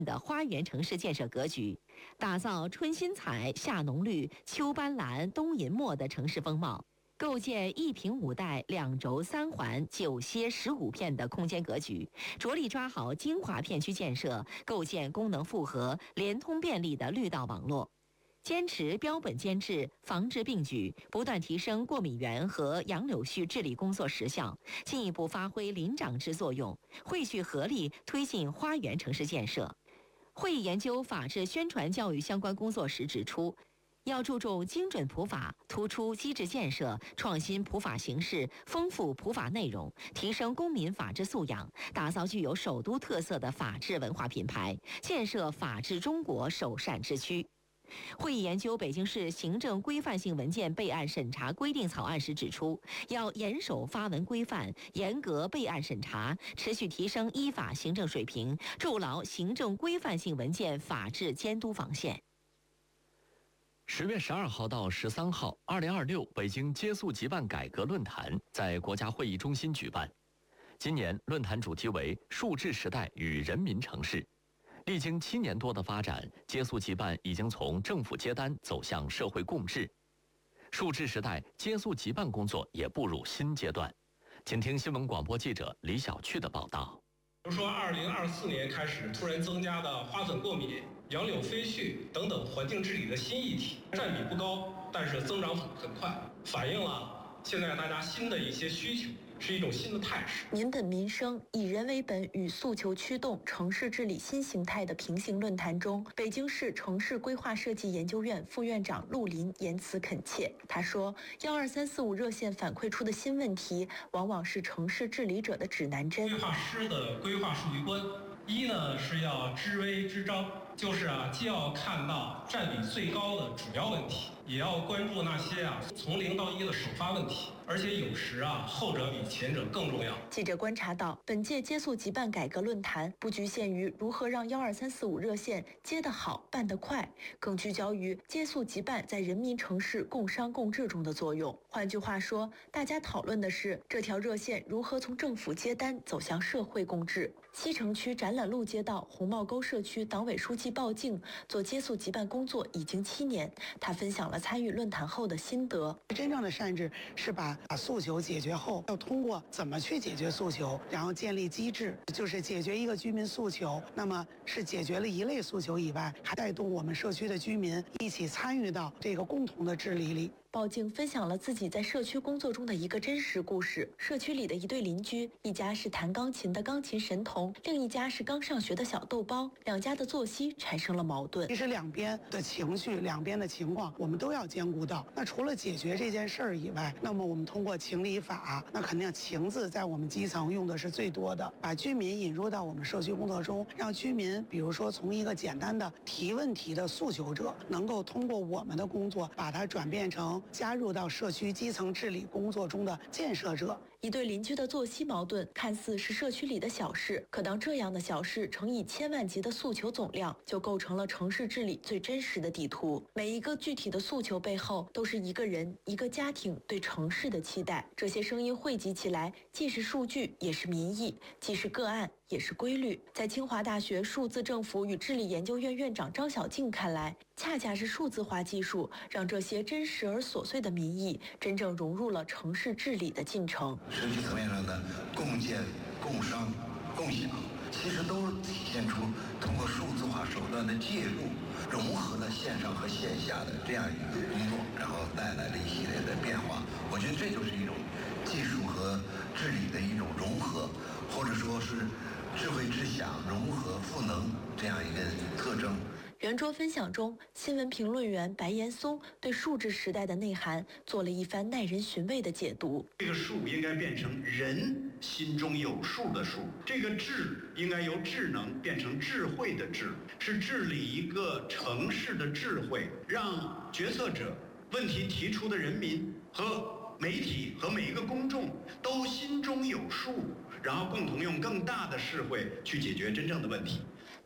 的花园城市建设格局，打造春新彩、夏浓绿、秋斑蓝、冬银墨的城市风貌，构建一平五带、2轴3环、9歇15片的空间格局，着力抓好精华片区建设，构建功能复合、联通便利的绿道网络。坚持标本兼治、防治并举，不断提升过敏源和杨柳絮治理工作实效，进一步发挥林长制作用，汇聚合力推进花园城市建设。会议研究法治宣传教育相关工作时指出，要注重精准普法，突出机制建设，创新普法形式，丰富普法内容，提升公民法治素养，打造具有首都特色的法治文化品牌，建设法治中国首善之区。会议研究北京市行政规范性文件备案审查规定草案时指出，要严守发文规范，严格备案审查，持续提升依法行政水平，筑牢行政规范性文件法治监督防线。 10月12号到13号，2026北京接速即办改革论坛在国家会议中心举办。今年论坛主题为“数字时代与人民城市”。历经7年多的发展，接速即办已经从政府接单走向社会共治。数字时代接速即办工作也步入新阶段。请听新闻广播记者李小趣的报道。 比如说2024年开始突然增加的花粉过敏、杨柳飞絮等等环境治理的新议题，占比不高，但是增长很快，反映了现在大家新的一些需求，是一种新的态势。 民本民生、以人为本与诉求驱动城市治理新形态的平行论坛中，北京市城市规划设计研究院副院长陆林言辞恳切。他说，12345热线反馈出的新问题，往往是城市治理者的指南针。 规划师的规划术语观，一呢是要知微知章，就是既要看到占比最高的主要问题，也要关注那些从0到1的首发问题，而且有时后者比前者更重要。 记者观察到，本届接速即办改革论坛不局限于如何让12345热线接得好、办得快，更聚焦于接速即办在人民城市共商共治中的作用。换句话说，大家讨论的是这条热线如何从政府接单走向社会共治。西城区展览路街道红帽沟社区党委书记鲍静做接速即办工作已经7年，他分享了参与论坛后的心得。 真正的善治是把诉求解决后，要通过怎么去解决诉求，然后建立机制，就是解决一个居民诉求，那么是解决了一类诉求以外，还带动我们社区的居民一起参与到这个共同的治理里。 鲍静分享了自己在社区工作中的一个真实故事。社区里的一对邻居，一家是弹钢琴的钢琴神童，另一家是刚上学的小豆包，两家的作息产生了矛盾。 其实两边的情绪、两边的情况，我们都要兼顾到。那除了解决这件事儿以外，那么我们通过情理法，那肯定情字在我们基层用的是最多的，把居民引入到我们社区工作中，让居民比如说从一个简单的提问题的诉求者，能够通过我们的工作把它转变成加入到社区基层治理工作中的建设者。 一对邻居的作息矛盾看似是社区里的小事，可当这样的小事乘以千万级的诉求总量，就构成了城市治理最真实的地图。每一个具体的诉求背后，都是一个人、一个家庭对城市的期待。这些声音汇集起来，既是数据，也是民意，既是个案，也是规律。在清华大学数字政府与治理研究院院长张晓静看来，恰恰是数字化技术让这些真实而琐碎的民意真正融入了城市治理的进程。 社区层面上的共建、共商、共享，其实都体现出通过数字化手段的介入，融合了线上和线下的这样一个工作，然后带来了一系列的变化。我觉得这就是一种技术和治理的一种融合，或者说是智慧智享、融合赋能这样一个特征。 圆桌分享中，新闻评论员白岩松对数字时代的内涵做了一番耐人寻味的解读。 这个数应该变成人心中有数的数，这个智应该由智能变成智慧的智，是治理一个城市的智慧，让决策者、问题提出的人民和媒体和每一个公众都心中有数，然后共同用更大的智慧去解决真正的问题。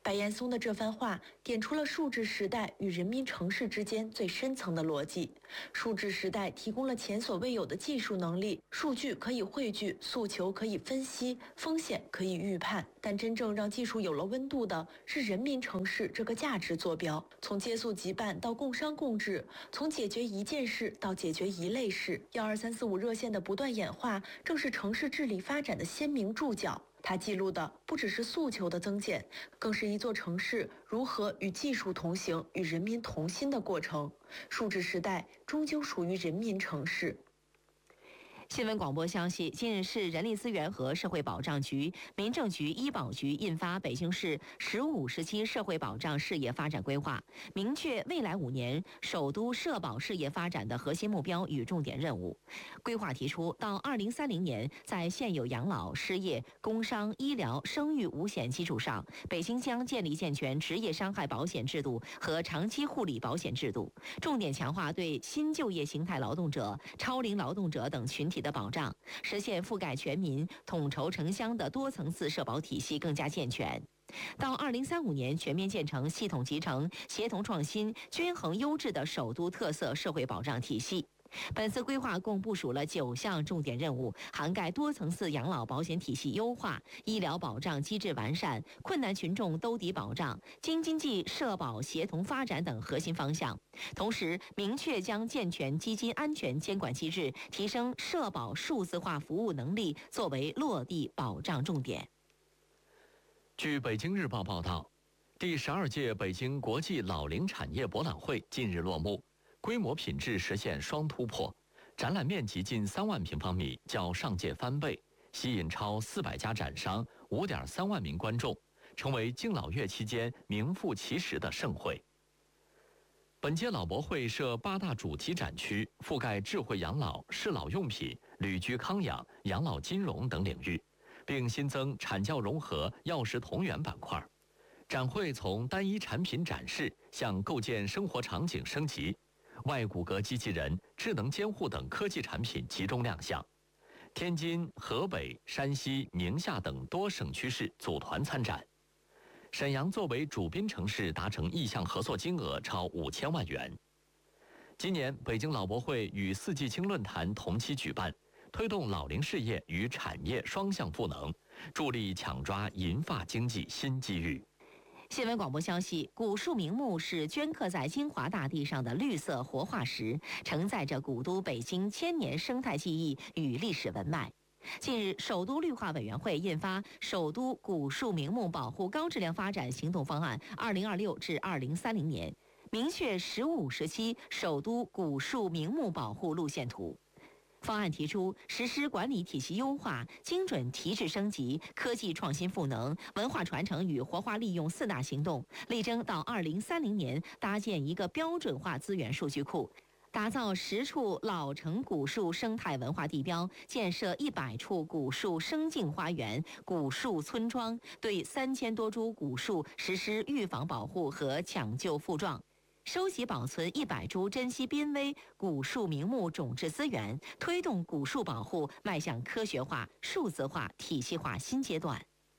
白岩松的这番话点出了数字时代与人民城市之间最深层的逻辑。数字时代提供了前所未有的技术能力，数据可以汇聚，诉求可以分析，风险可以预判。但真正让技术有了温度的是人民城市这个价值坐标。从接宿即办到共商共治，从解决一件事到解决一类事，12345热线的不断演化，正是城市治理发展的鲜明注脚。它记录的不只是诉求的增减，更是一座城市如何与技术同行、与人民同心的过程。数字时代终究属于人民城市。 新闻广播消息，近日市人力资源和社会保障局、民政局医保局印发北京市15时期社会保障事业发展规划，明确未来5年首都社保事业发展的核心目标与重点任务。规划提出，到2030年，在现有养老、失业、工伤、医疗、生育5险基础上，北京将建立健全职业伤害保险制度和长期护理保险制度，重点强化对新就业形态劳动者、超龄劳动者等群体的保障，实现覆盖全民、统筹城乡的多层次社保体系更加健全。到2035年，全面建成系统集成、协同创新、均衡优质的首都特色社会保障体系。本次规划共部署了9项重点任务，涵盖多层次养老保险体系优化、医疗保障机制完善、困难群众兜底保障、京津冀社保协同发展等核心方向。同时，明确将健全基金安全监管机制、提升社保数字化服务能力作为落地保障重点。 据北京日报报道，第12届北京国际老龄产业博览会近日落幕。规模品质实现双突破，展览面积近3万平方米，较上届翻倍，吸引超400家展商、5.3万名观众，成为敬老月期间名副其实的盛会。本届老博会设8大主题展区，覆盖智慧养老、适老用品、旅居康养、养老金融等领域，并新增产教融合、药食同源板块。展会从单一产品展示向构建生活场景升级。外骨骼机器人、智能监护等科技产品集中亮相。天津、河北、山西、宁夏等多省区市组团参展。沈阳作为主宾城市，达成意向合作金额超5000万元。今年北京老博会与四季青论坛同期举办，推动老龄事业与产业双向赋能，助力抢抓银发经济新机遇。 新闻广播消息，古树名木是镌刻在金华大地上的绿色活化石，承载着古都北京千年生态记忆与历史文脉。近日，首都绿化委员会印发《首都古树名木保护高质量发展行动方案（2026至2030年）》，明确15时期首都古树名木保护路线图。方案提出实施管理体系优化、精准提质升级、科技创新赋能、文化传承与活化利用4大行动，力争到2030年搭建一个标准化资源数据库，打造10处老城古树生态文化地标，建设100处古树生境花园、古树村庄，对3000多株古树实施预防保护和抢救复壮。收集保存100株珍稀濒危古树名木种质资源，推动古树保护迈向科学化、数字化、体系化新阶段。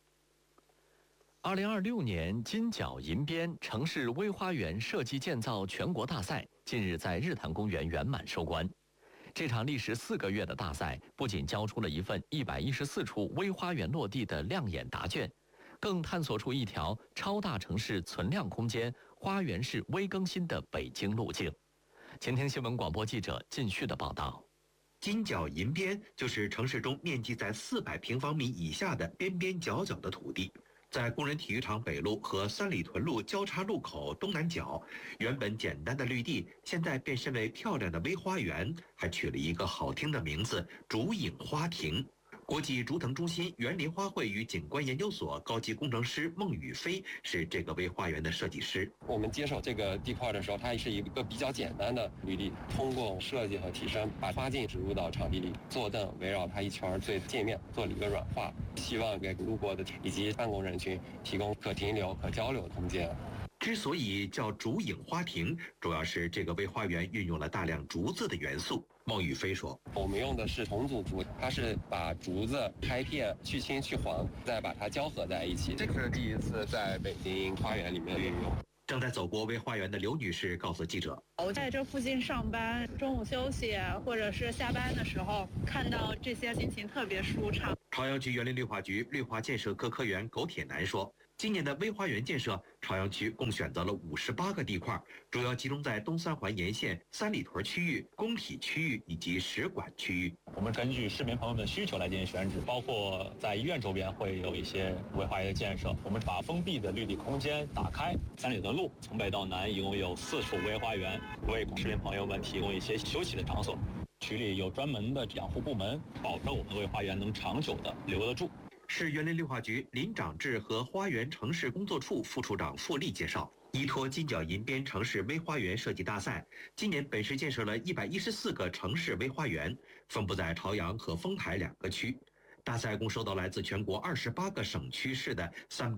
2026年金角银边城市微花园设计建造全国大赛近日在日坛公园圆满收官。这场历时4个月的大赛，不仅交出了一份114处微花园落地的亮眼答卷，更探索出一条超大城市存量空间花园式微更新的北京路径。前听新闻广播记者靳旭的报道。 金角银边就是城市中面积在400平方米以下的边边角角的土地，在工人体育场北路和三里屯路交叉路口东南角，原本简单的绿地，现在变身为漂亮的微花园，还取了一个好听的名字——竹影花亭。国际竹藤中心园林花卉与景观研究所高级工程师孟宇飞是这个微花园的设计师。 我们接手这个地块的时候，它是一个比较简单的绿地，通过设计和提升，把花径植入到场地里，坐凳围绕它一圈最界面做了一个软化，希望给路过的以及办公人群提供可停留、可交流的空间。 之所以叫竹影花亭，主要是这个微花园运用了大量竹子的元素。 孟宇飞说：“ 我们用的是重组竹，它是把竹子开片、去青、去黄，再把它交合在一起。这是第一次在北京花园里面运用。” 正在走过微花园的刘女士告诉记者：“ 我在这附近上班，中午休息或者是下班的时候，看到这些心情特别舒畅。” 朝阳区园林绿化局绿化建设科科员苟铁男说：“今年的微花园建设，朝阳区共选择了58个地块，主要集中在东三环沿线、三里屯区域、工体区域以及使馆区域。 我们根据市民朋友们的需求来进行选址，包括在医院周边会有一些微花园的建设。我们把封闭的绿地空间打开，三里屯路从北到南一共有4处微花园，为市民朋友们提供一些休憩的场所。区里有专门的养护部门，保证我们的微花园能长久的留得住。” 市园林绿化局林长志和花园城市工作处副处长付丽介绍，依托金角银边城市微花园设计大赛，今年本市建设了114个城市微花园，分布在朝阳和丰台2个区。大赛共收到来自全国28个省区市的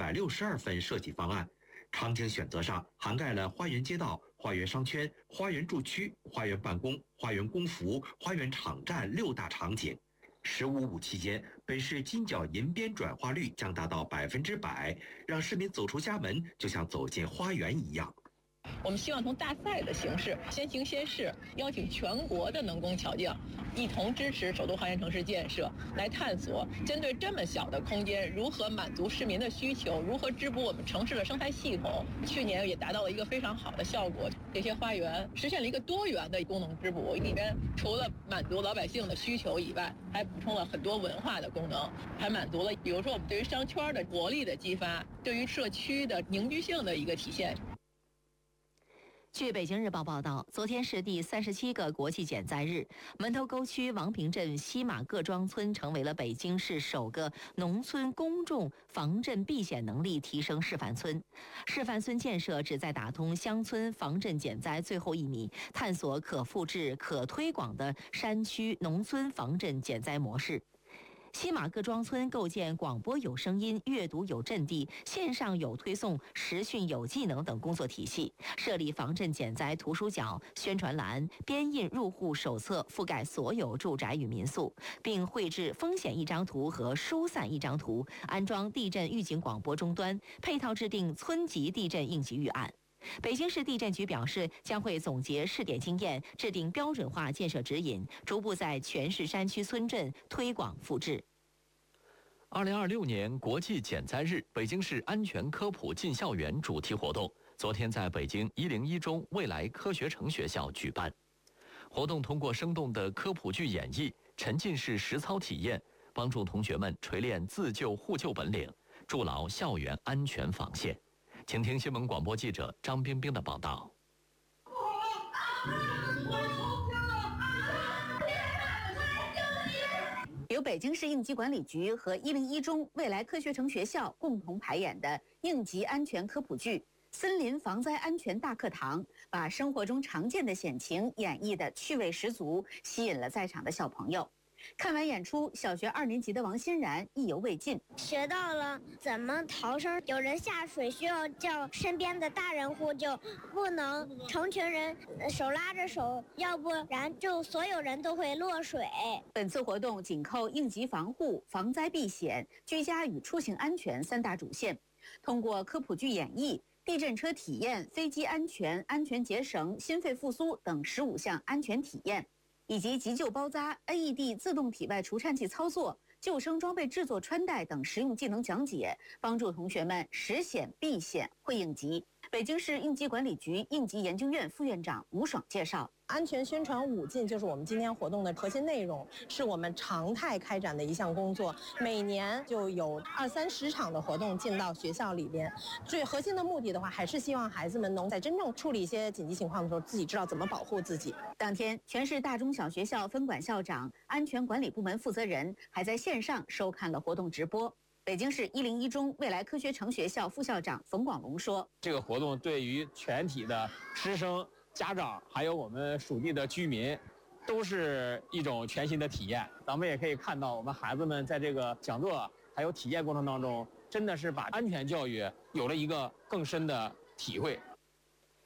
362份设计方案，场景选择上涵盖了花园街道、花园商圈、花园住区、花园办公、花园工服、花园场站6大场景。15.5期间，本市金角银边转化率将达到100%，让市民走出家门就像走进花园一样。 我们希望从大赛的形式先行先试，邀请全国的能工巧匠一同支持首都花园城市建设，来探索针对这么小的空间如何满足市民的需求，如何织补我们城市的生态系统。去年也达到了一个非常好的效果，这些花园实现了一个多元的功能织补，里面除了满足老百姓的需求以外，还补充了很多文化的功能，还满足了比如说我们对于商圈的活力的激发，对于社区的凝聚性的一个体现。 据北京日报报道，昨天是第37个国际减灾日，门头沟区王坪镇西马各庄村成为了北京市首个农村公众防震避险能力提升示范村。示范村建设旨在打通乡村防震减灾最后1米，探索可复制、可推广的山区农村防震减灾模式。西马各庄村构建广播有声音、阅读有阵地、线上有推送、实训有技能等工作体系，设立防震减灾图书角、宣传栏，编印入户手册，覆盖所有住宅与民宿，并绘制风险1张图和疏散1张图，安装地震预警广播终端，配套制定村级地震应急预案。北京市地震局表示，将会总结试点经验，制定标准化建设指引，逐步在全市山区村镇推广复制。 2026年国际减灾日，北京市安全科普进校园主题活动昨天在北京101中未来科学城学校举办。活动通过生动的科普剧演绎、沉浸式实操体验，帮助同学们锤炼自救互救本领，筑牢校园安全防线。请听新闻广播记者张冰冰的报道。 由北京市应急管理局和101中未来科学城学校共同排演的应急安全科普剧《森林防灾安全大课堂》，把生活中常见的险情演绎的趣味十足，吸引了在场的小朋友。看完演出，小学2年级的王欣然意犹未尽， 学到了怎么逃生，有人下水需要叫身边的大人呼救，不能成群人手拉着手，要不然就所有人都会落水。 本次活动紧扣应急防护、防灾避险、居家与出行安全3大主线，通过科普剧演绎、地震车体验、飞机安全、安全结绳、心肺复苏等15项安全体验，以及急救包扎、AED 自动体外除颤器操作、救生装备制作穿戴等实用技能讲解，帮助同学们识险避险会应急。北京市应急管理局应急研究院副院长吴爽介绍， 安全宣传5进就是我们今天活动的核心内容，是我们常态开展的一项工作，每年就有20-30场的活动进到学校里边。最核心的目的的话，还是希望孩子们能在真正处理一些紧急情况的时候，自己知道怎么保护自己。 当天，全市大中小学校分管校长、安全管理部门负责人还在线上收看了活动直播。北京市101中未来科学城学校副校长冯广龙说：“ 这个活动对于全体的师生、家长，还有我们属地的居民，都是一种全新的体验。咱们也可以看到，我们孩子们在这个讲座还有体验过程当中，真的是把安全教育有了一个更深的体会。”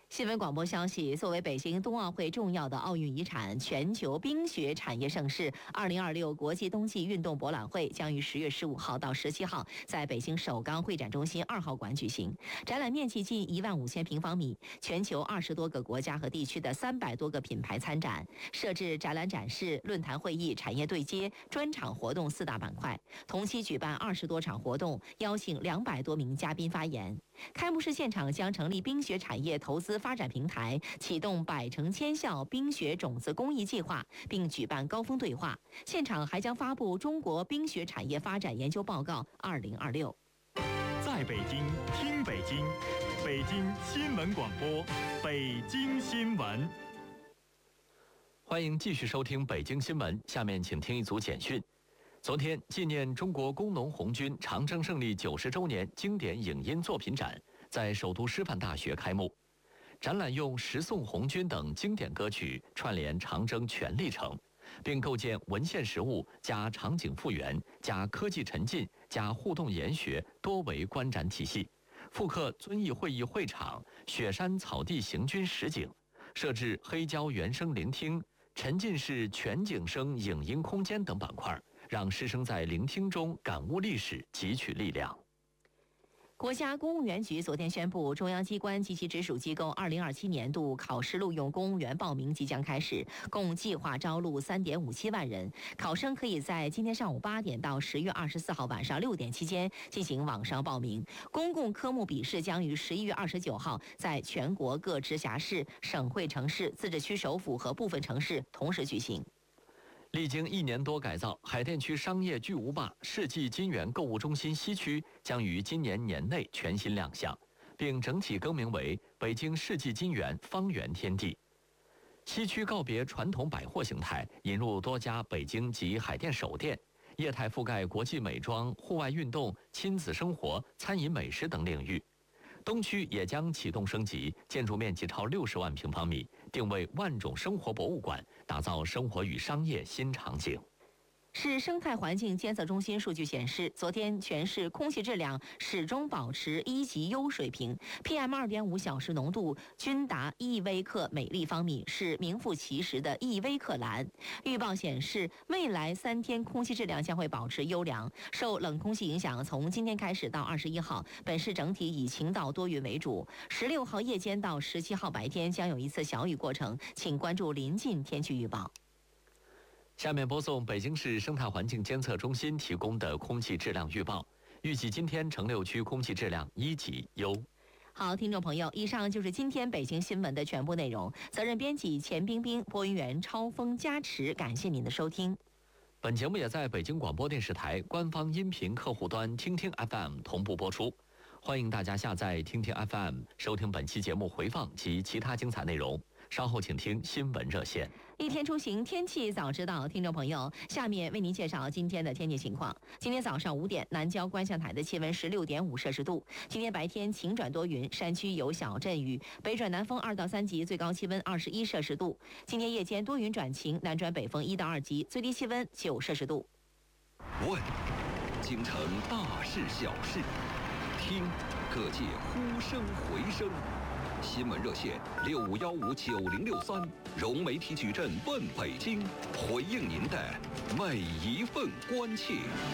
新闻广播消息：作为北京冬奥会重要的奥运遗产、全球冰雪产业盛事，2026国际冬季运动博览会将于10月15号到17号在北京首钢会展中心2号馆举行。展览面积近15000平方米，全球20多个国家和地区的300多个品牌参展，设置展览展示、论坛会议、产业对接、专场活动4大板块。同期举办20多场活动，邀请200多名嘉宾发言。开幕式现场将成立冰雪产业投资发展平台，启动百城千校冰雪种子公益计划，并举办高峰对话。现场还将发布《中国冰雪产业发展研究报告2026》。 在北京听北京，北京新闻广播，北京新闻。 欢迎继续收听北京新闻，下面请听一组简讯。昨天，纪念中国工农红军长征胜利90周年经典影音作品展在首都师范大学开幕。展览用《十送红军》等经典歌曲串联长征全历程，并构建文献实物加场景复原加科技沉浸加互动研学多维观展体系，复刻遵义会议会场、雪山草地行军实景，设置黑胶原声聆听、沉浸式全景声影音空间等板块，让师生在聆听中感悟历史，汲取力量。 国家公务员局昨天宣布，中央机关及其直属机构2027年度考试录用公务员报名即将开始，共计划招录3.57万人。考生可以在今天上午8点到10月24号晚上6点期间进行网上报名。公共科目笔试将于11月29号在全国各直辖市、省会城市、自治区首府和部分城市同时举行。 历经1年多改造，海淀区商业巨无霸世纪金源购物中心西区将于今年年内全新亮相，并整体更名为北京世纪金源方圆天地。西区告别传统百货形态，引入多家北京及海淀首店，业态覆盖国际美妆、户外运动、亲子生活、餐饮美食等领域。东区也将启动升级，建筑面积超60万平方米，定位万种生活博物馆，打造生活与商业新场景。 市生态环境监测中心数据显示，昨天全市空气质量始终保持1级优水平 ，PM2.5小时浓度均达1微克每立方米，是名副其实的1微克蓝。预报显示，未来3天空气质量将会保持优良。受冷空气影响，从今天开始到21号，本市整体以晴到多云为主。16号夜间到17号白天将有一次小雨过程，请关注临近天气预报。 下面播送北京市生态环境监测中心提供的空气质量预报，预计今天城6区空气质量1级优。 好，听众朋友，以上就是今天北京新闻的全部内容。责任编辑钱冰冰，播音员超峰加持，感谢您的收听。 本节目也在北京广播电视台官方音频客户端听听 FM 同步播出，欢迎大家下载听听 FM 收听本期节目回放及其他精彩内容。稍后请听新闻热线。 一天出行，天气早知道。听众朋友，下面为您介绍今天的天气情况。今天早上5点，南郊观象台的气温16.5摄氏度。今天白天晴转多云，山区有小阵雨，北转南风2到3级，最高气温21摄氏度。今天夜间多云转晴，南转北风1到2级，最低气温9摄氏度。 问，京城大事小事；听，各界呼声回声。新闻热线65159063，融媒体矩阵问北京，回应您的每一份关切。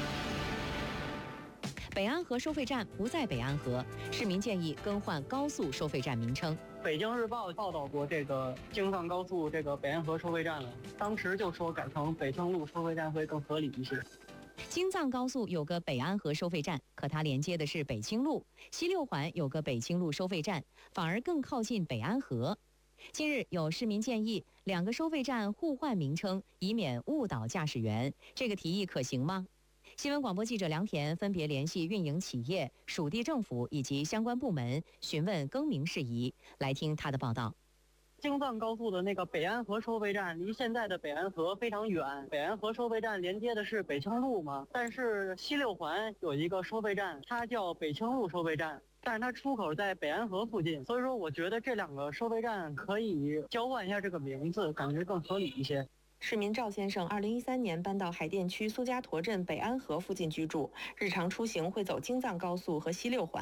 北安河收费站不在北安河，市民建议更换高速收费站名称。 北京日报报道过这个京藏高速这个北安河收费站了，当时就说改成北京路收费站会更合理一些。 京藏高速有个北安河收费站，可它连接的是北京路；西6环有个北京路收费站，反而更靠近北安河。近日有市民建议2个收费站互换名称，以免误导驾驶员，这个提议可行吗？新闻广播记者梁田分别联系运营企业、属地政府以及相关部门询问更名事宜，来听他的报道。 京藏高速的那个北安河收费站离现在的北安河非常远，北安河收费站连接的是北京路嘛，但是西6环有一个收费站，它叫北京路收费站，但是它出口在北安河附近，所以说我觉得这2个收费站可以交换一下这个名字，感觉更合理一些。 市民赵先生2013年搬到海淀区苏家坨镇北安河附近居住，日常出行会走京藏高速和西6环。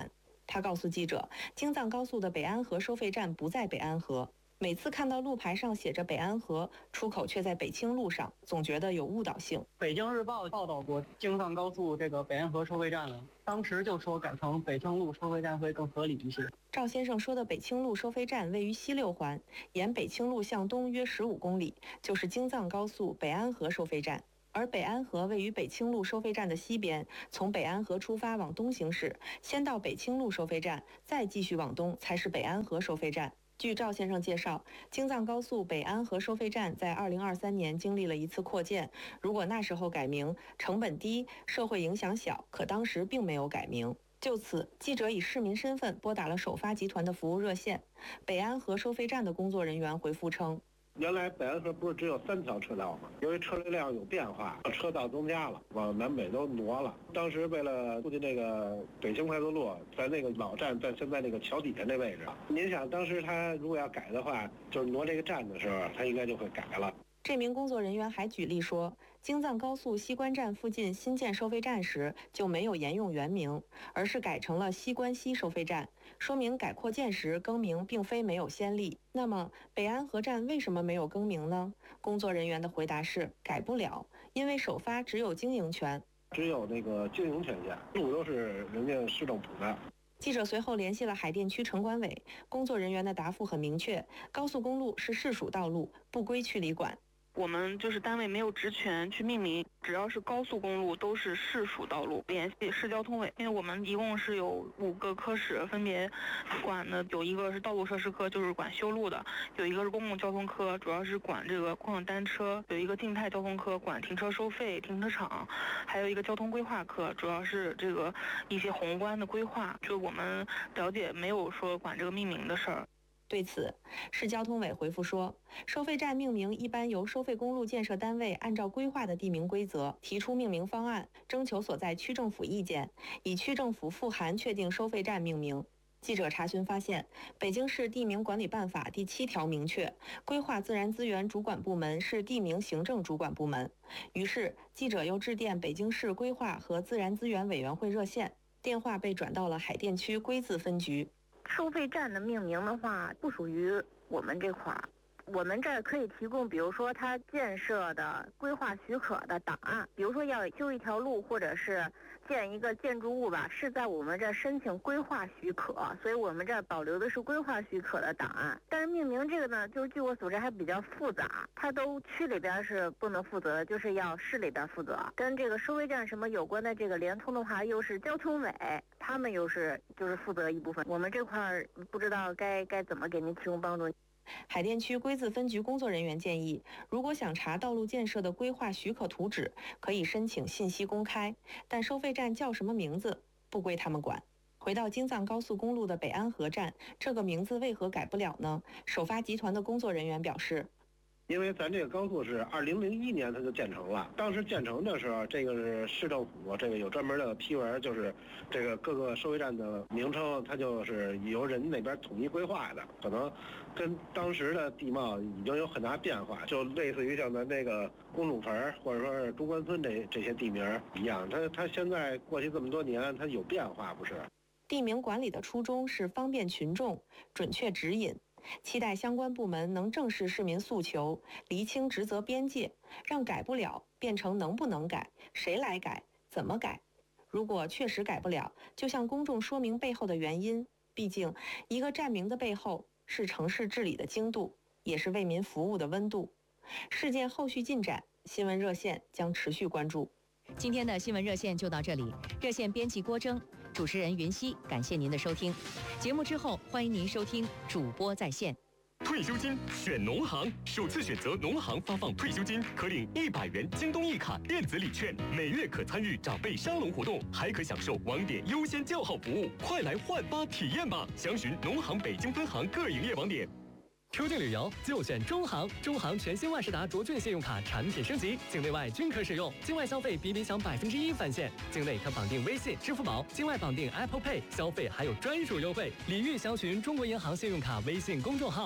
他告诉记者，京藏高速的北安河收费站不在北安河。每次看到路牌上写着北安河，出口却在北清路上，总觉得有误导性。 北京日报报道过京藏高速这个北安河收费站了，当时就说改成北清路收费站会更合理一些。 赵先生说的北清路收费站位于西六环，沿北清路向东约15公里，就是京藏高速北安河收费站。而北安河位于北清路收费站的西边，从北安河出发往东行驶，先到北清路收费站，再继续往东才是北安河收费站。据赵先生介绍，京藏高速北安河收费站在2023年经历了一次扩建，如果那时候改名，成本低，社会影响小，可当时并没有改名。就此，记者以市民身份拨打了首发集团的服务热线，北安河收费站的工作人员回复称， 原来北安河不是只有3条车道吗？由于车流量有变化，车道增加了，往南北都挪了。当时为了附近那个北清快速路，在那个老站，在现在那个桥底下那位置，您想当时他如果要改的话，就是挪这个站的时候，他应该就会改了。 这名工作人员还举例说，京藏高速西关站附近新建收费站时就没有沿用原名，而是改成了西关西收费站，说明改扩建时更名并非没有先例。那么北安河站为什么没有更名呢？工作人员的回答是改不了，因为首发只有经营权， 只有那个经营权限，路都是人家市政府的。 记者随后联系了海淀区城管委，工作人员的答复很明确，高速公路是市属道路，不归区里管。 我们就是单位没有职权去命名，只要是高速公路都是市属道路，联系市交通委。因为我们一共是有5个科室，分别管的有一个是道路设施科，就是管修路的；有一个是公共交通科，主要是管这个共享单车；有一个静态交通科，管停车收费、停车场；还有一个交通规划科，主要是这个一些宏观的规划。就我们了解，没有说管这个命名的事儿。 对此，市交通委回复说，收费站命名一般由收费公路建设单位按照规划的地名规则提出命名方案，征求所在区政府意见，以区政府复函确定收费站命名。记者查询发现，北京市地名管理办法第7条明确，规划自然资源主管部门是地名行政主管部门。于是，记者又致电北京市规划和自然资源委员会热线，电话被转到了海淀区规字分局。 收费站的命名的话，不属于我们这块儿。我们这儿可以提供，比如说它建设的规划许可的档案，比如说要修一条路或者是建一个建筑物吧，是在我们这儿申请规划许可，所以我们这儿保留的是规划许可的档案。但是命名这个呢，就是据我所知还比较复杂，它都区里边是不能负责的，就是要市里边负责。跟这个收费站什么有关的这个联通的话，又是交通委，他们又是就是负责一部分。我们这块儿不知道该怎么给您提供帮助。 海淀区规字分局工作人员建议，如果想查道路建设的规划许可图纸，可以申请信息公开，但收费站叫什么名字不归他们管。回到京藏高速公路的北安河站，这个名字为何改不了呢？首发集团的工作人员表示， 因为咱这个高速是2001年它就建成了，当时建成的时候，这个是市政府这个有专门的批文，就是这个各个收费站的名称，它就是由人那边统一规划的，可能跟当时的地貌已经有很大变化，就类似于像咱这个公主坟或者说是中关村这些地名一样，它现在过去这么多年，它有变化不是？ 地名管理的初衷是方便群众，准确指引。期待相关部门能正视市民诉求，厘清职责边界，让改不了变成能不能改，谁来改，怎么改。如果确实改不了，就向公众说明背后的原因。毕竟，一个站名的背后是城市治理的精度，也是为民服务的温度。事件后续进展，新闻热线将持续关注。 今天的新闻热线就到这里，热线编辑郭征，主持人云溪，感谢您的收听。节目之后，欢迎您收听主播在线。 退休金选农行，首次选择农行发放退休金，可领100元京东一卡电子礼券，每月可参与长辈沙龙活动，还可享受网点优先叫号服务。快来换发体验吧！详询农行北京分行各营业网点。出境旅游就选中行，中行全新万事达卓俊信用卡产品升级，境内外均可使用，境外消费比享1%返现，境内可绑定微信、支付宝，境外绑定 Apple Pay， 消费还有专属优惠。礼遇详询中国银行信用卡微信公众号。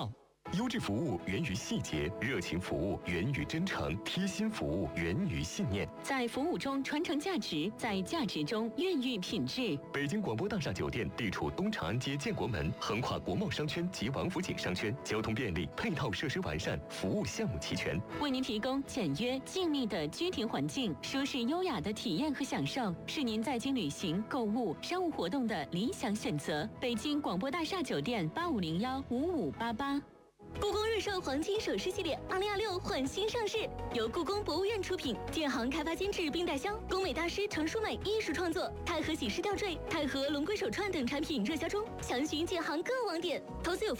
优质服务源于细节，热情服务源于真诚，贴心服务源于信念。 在服务中传承价值，在价值中孕育品质。 北京广播大厦酒店地处东长安街建国门，横跨国贸商圈及王府井商圈，交通便利，配套设施完善，服务项目齐全， 为您提供简约静谧的居庭环境，舒适优雅的体验和享受，是您在京旅行、购物、商务活动的理想选择。北京广播大厦酒店85015588。 故宫日盛黄金首饰系列2026焕新上市，由故宫博物院出品，建行开发监制并代销，工美大师程淑美艺术创作，钛合喜事吊坠、钛合龙龟手串等产品热销中，详询建行各网点。投资有